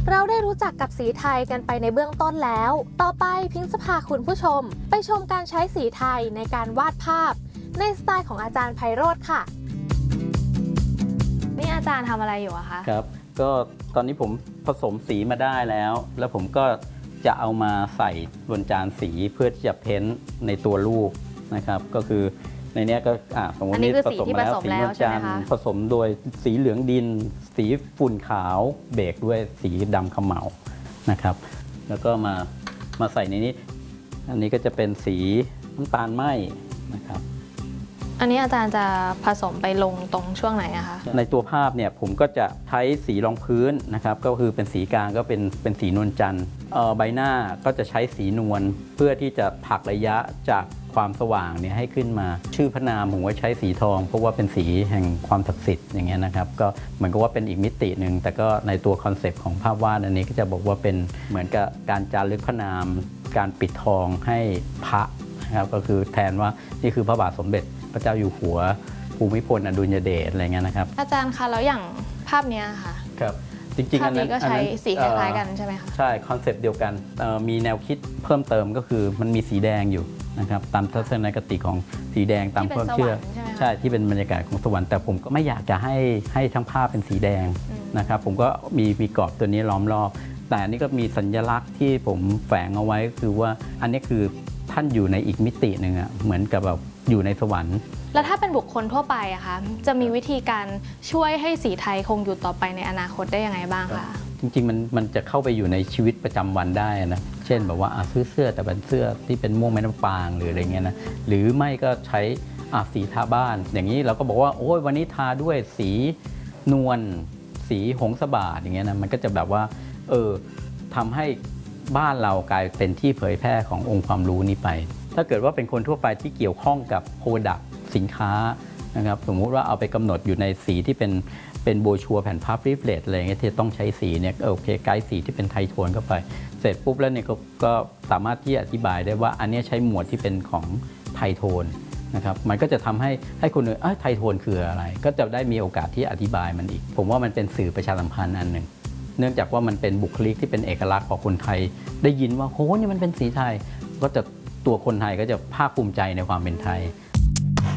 เราได้รู้จักกับสีไทยกันไปในเบื้องต้นแล้วต่อไปพิงค์จะพาคุณผู้ชมไปชมการใช้สีไทยในการวาดภาพในสไตล์ของอาจารย์ไพโรจน์ค่ะนี่อาจารย์ทำอะไรอยู่อะคะครับก็ตอนนี้ผมผสมสีมาได้แล้วผมก็จะเอามาใส่บนจานสีเพื่อที่จะเพ้นท์ในตัวรูปนะครับก็คือในนี้ก็สมมตินี่ผสมแล้วสีบนจานผสมโดยสีเหลืองดินสีฝุ่นขาวเบรกด้วยสีดำขมเหลานะครับแล้วก็มาใส่ในนี้อันนี้ก็จะเป็นสีน้ำตาลไหม้นะครับอันนี้อาจารย์จะผสมไปลงตรงช่วงไหนอะคะในตัวภาพเนี่ยผมก็จะใช้สีรองพื้นนะครับก็คือเป็นสีกลางก็เป็นสีนวลจันทร์ใบหน้าก็จะใช้สีนวลเพื่อที่จะผลักระยะจากความสว่างเนี่ยให้ขึ้นมาชื่อพระนามผมว่าใช้สีทองเพราะว่าเป็นสีแห่งความศักดิ์สิทธิ์อย่างเงี้ยนะครับก็เหมือนกับว่าเป็นอีกมิติหนึ่งแต่ก็ในตัวคอนเซปต์ของภาพวาดอันนี้ก็จะบอกว่าเป็นเหมือนกับการจารึกพระนามการปิดทองให้พระนะครับก็คือแทนว่านี่คือพระบาทสมเด็จพระเจ้าอยู่หัวภูมิพลอดุลยเดชอะไรเงี้ยนะครับอาจารย์คะแล้วอย่างภาพนี้ค่ะครับจริงๆอันนั้นก็ใช้สีคล้ายๆกันใช่ไหมคะใช่คอนเซปต์เดียวกันมีแนวคิดเพิ่มเติมก็คือมันมีสีแดงอยู่นะครับตามทัศนคติของสีแดงตามความเชื่อใช่ที่เป็นบรรยากาศของสวรรค์แต่ผมก็ไม่อยากจะให้ทั้งภาพเป็นสีแดงนะครับผมก็มีกรอบตัวนี้ล้อมรอบแต่อันนี้ก็มีสัญลักษณ์ที่ผมแฝงเอาไว้คือว่าอันนี้คือท่านอยู่ในอีกมิติหนึ่งอ่ะเหมือนกับแบบอยู่ในสวรรค์แล้วถ้าเป็นบุคคลทั่วไปอะคะจะมีวิธีการช่วยให้สีไทยคงอยู่ต่อไปในอนาคตได้ยังไงบ้างคะจริงๆมันจะเข้าไปอยู่ในชีวิตประจำวันได้นะเช่นแบบว่าซื้อเสื้อแต่เป็นเสื้อที่เป็นม่วงแม่น้ำปางหรืออะไรเงี้ยนะหรือไม่ก็ใช้สีทาบ้านอย่างนี้เราก็บอกว่าโอ้ยวันนี้ทาด้วยสีนวลสีหงสบาทอย่างเงี้ยนะมันก็จะแบบว่าทำให้บ้านเรากลายเป็นที่เผยแพร่ขององค์ความรู้นี้ไปถ้าเกิดว่าเป็นคนทั่วไปที่เกี่ยวข้องกับโปรดักต์สินค้านะครับสมมุติว่าเอาไปกำหนดอยู่ในสีที่เป็นโบชัวแผ่นพับริฟเลตอะไรเงี้ยที่ต้องใช้สีเนี่ยโอเคไกด์สีที่เป็นไทโทนเข้าไปเสร็จปุ๊บแล้วเนี่ยก็สามารถที่จะอธิบายได้ว่าอันนี้ใช้หมวดที่เป็นของไทโทนนะครับมันก็จะทำให้คนอื่นไทโทนคืออะไรก็จะได้มีโอกาสที่อธิบายมันอีกผมว่ามันเป็นสื่อประชาสัมพันธ์อันหนึ่งเนื่องจากว่ามันเป็นบุคลิกที่เป็นเอกลักษณ์ของคนไทยได้ยินว่าโหนี่มันเป็นสีไทยก็จะตัวคนไทยก็จะภาคภูมิใจในความเป็นไทย